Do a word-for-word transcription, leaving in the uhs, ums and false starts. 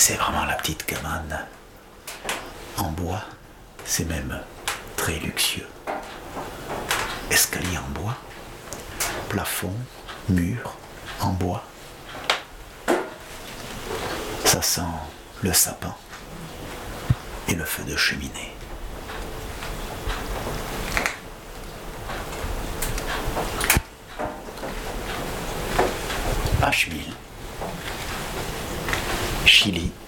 c'est vraiment la petite cabane. En bois, c'est même très luxueux. Escalier en bois, plafond, mur en bois. Ça sent le sapin et le feu de cheminée. Asheville, Chili,